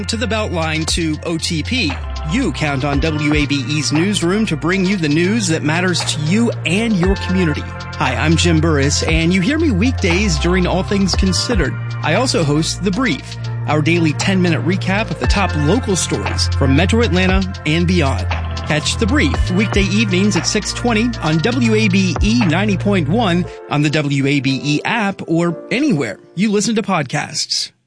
To the Beltline to OTP. You count on WABE's newsroom to bring you the news that matters to you and your community. Hi, I'm Jim Burris, and you hear me weekdays during All Things Considered. I also host The Brief, our daily 10-minute recap of the top local stories from Metro Atlanta and beyond. Catch The Brief weekday evenings at 6:20 on WABE 90.1 on the WABE app or anywhere you listen to podcasts.